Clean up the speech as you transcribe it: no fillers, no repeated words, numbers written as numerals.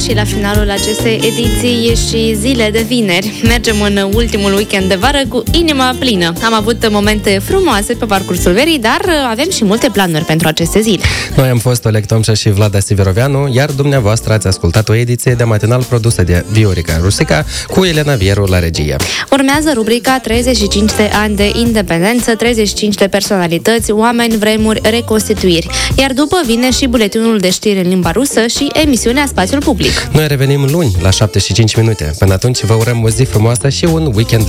Și la finalul acestei ediții e și zile de vineri. Mergem în ultimul weekend de vară cu inima plină. Am avut momente frumoase pe parcursul verii, dar avem și multe planuri pentru aceste zile. Noi am fost Oleg Tomșa și Vlada Siveroveanu, iar dumneavoastră ați ascultat o ediție de matinal produsă de Viorica Rusica cu Elena Vieru la regie. Urmează rubrica 35 de ani de independență, 35 de personalități, oameni, vremuri, reconstituiri. Iar după vine și buletinul de știri în limba rusă și emisiunea Spațiul Public. Noi revenim luni la 7:05. Până atunci vă urăm o zi frumoasă și un weekend